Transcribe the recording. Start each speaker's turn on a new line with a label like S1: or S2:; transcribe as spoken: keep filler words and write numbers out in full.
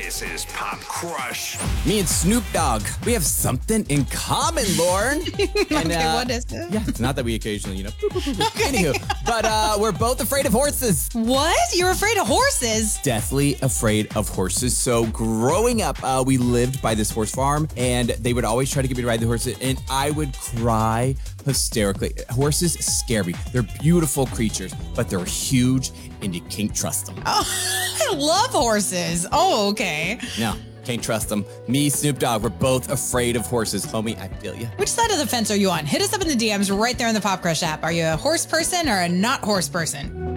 S1: This is Pop Crush.
S2: Me and Snoop Dogg, we have something in common, Lauren. And,
S3: okay,
S2: uh,
S3: what is it?
S2: Yeah, it's not that we occasionally, you know. Okay. Anywho, but uh, we're both afraid of horses.
S3: What? You're afraid of horses?
S2: Deathly afraid of horses. So growing up, uh, we lived by this horse farm, and they would always try to get me to ride the horses, and I would cry hysterically. Horses scare me. They're beautiful creatures, but they're huge, and you can't trust them.
S3: Oh, I love horses. Oh, okay.
S2: No, can't trust them. Me, Snoop Dogg, we're both afraid of horses. Homie, I feel you.
S3: Which side of the fence are you on? Hit us up in the D Ms right there in the Pop Crush app. Are you a horse person or a not horse person?